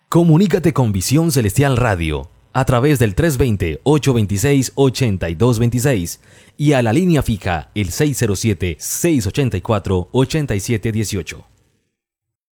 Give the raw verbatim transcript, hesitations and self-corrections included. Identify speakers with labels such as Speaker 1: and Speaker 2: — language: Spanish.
Speaker 1: Comunícate con Visión Celestial Radio a través del tres dos cero, ocho dos seis, ocho dos dos seis y a la línea fija el seis cero siete, seis ocho cuatro, ocho siete uno ocho.